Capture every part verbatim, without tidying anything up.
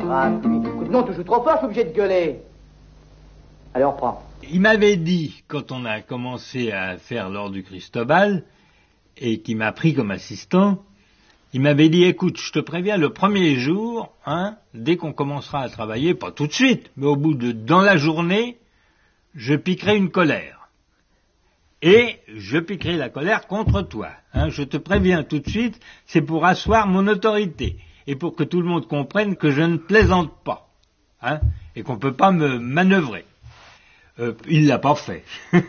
gratuit. Écoute, non, tu joues trop fort, je suis obligé de gueuler. Allez, on reprend. Il m'avait dit, quand on a commencé à faire l'Ordre du Cristobal, et qu'il m'a pris comme assistant, il m'avait dit, écoute, je te préviens, le premier jour, hein, dès qu'on commencera à travailler, pas tout de suite, mais au bout de, dans la journée, je piquerai une colère. Et je piquerai la colère contre toi. Hein, je te préviens tout de suite, c'est pour asseoir mon autorité, et pour que tout le monde comprenne que je ne plaisante pas, hein, et qu'on ne peut pas me manœuvrer. Euh, il l'a pas fait.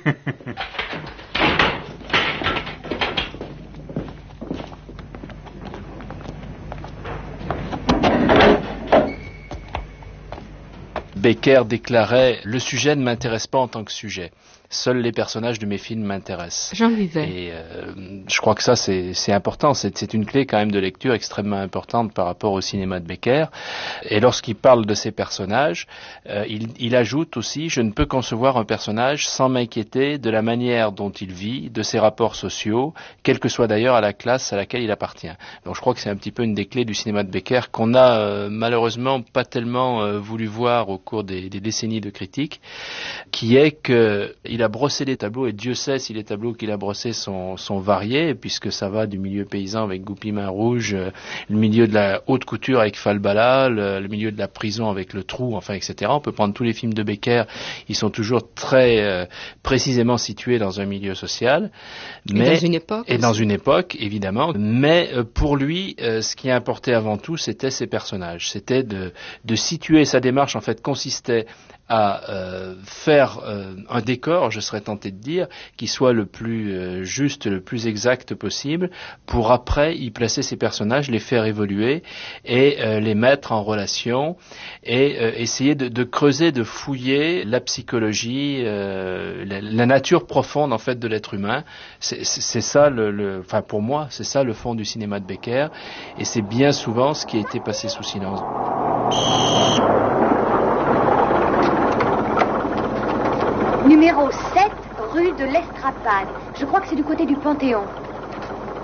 Becker déclarait « Le sujet ne m'intéresse pas en tant que sujet. Seuls les personnages de mes films m'intéressent. » Jean Vivet. Et euh, je crois que ça, c'est, c'est important. C'est, c'est une clé quand même de lecture extrêmement importante par rapport au cinéma de Becker. Et lorsqu'il parle de ses personnages, euh, il, il ajoute aussi « Je ne peux concevoir un personnage sans m'inquiéter de la manière dont il vit, de ses rapports sociaux, quelle que soit d'ailleurs à la classe à laquelle il appartient. » Donc je crois que c'est un petit peu une des clés du cinéma de Becker qu'on a euh, malheureusement pas tellement euh, voulu voir au cours des, des décennies de critique, qui est que il a brossé les tableaux, et Dieu sait si les tableaux qu'il a brossés sont, sont variés, puisque ça va du milieu paysan avec Goupil Main Rouge, euh, le milieu de la haute couture avec Falbala, le, le milieu de la prison avec Le Trou, enfin, et cetera. On peut prendre tous les films de Becker, ils sont toujours très euh, précisément situés dans un milieu social. Mais, et dans une époque. Et aussi. dans une époque, évidemment. Mais euh, pour lui, euh, ce qui importait avant tout, c'était ses personnages. C'était de, de situer, sa démarche en fait consistait à euh, faire euh, un décor, je serais tenté de dire, qui soit le plus euh, juste, le plus exact possible, pour après y placer ces personnages, les faire évoluer et euh, les mettre en relation et euh, essayer de, de creuser, de fouiller la psychologie, euh, la, la nature profonde en fait de l'être humain. C'est, c'est, c'est ça, le, le, enfin pour moi, c'est ça le fond du cinéma de Becker, et c'est bien souvent ce qui a été passé sous silence. Numéro sept, rue de l'Estrapade. Je crois que c'est du côté du Panthéon.